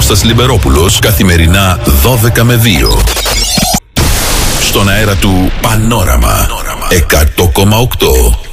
Κώστας Λιμπερόπουλος, καθημερινά 12 με 2. Στον αέρα του Πανόραμα 100,8.